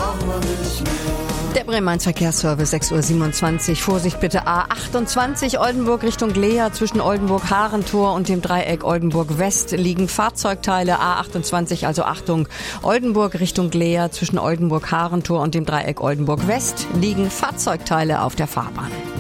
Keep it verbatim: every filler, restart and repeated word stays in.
brauchen wir nicht mehr. Der Bremen eins Verkehrsservice, sechs Uhr siebenundzwanzig. Vorsicht bitte A achtundzwanzig Oldenburg Richtung Lea. Zwischen Oldenburg-Harentor und dem Dreieck Oldenburg-West liegen Fahrzeugteile. A achtundzwanzig, also Achtung, Oldenburg Richtung Lea. Zwischen Oldenburg-Harentor und dem Dreieck Oldenburg-West liegen Fahrzeugteile auf der Fahrbahn.